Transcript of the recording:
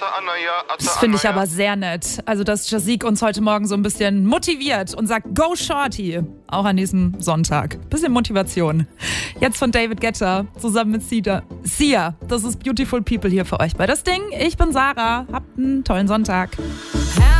Das finde ich aber sehr nett. Also, dass Jazik uns heute Morgen so ein bisschen motiviert und sagt, go Shorty. Auch an diesem Sonntag. Bisschen Motivation. Jetzt von David Guetta zusammen mit Sia. Das ist Beautiful People hier für euch bei Das Ding. Ich bin Sarah. Habt einen tollen Sonntag.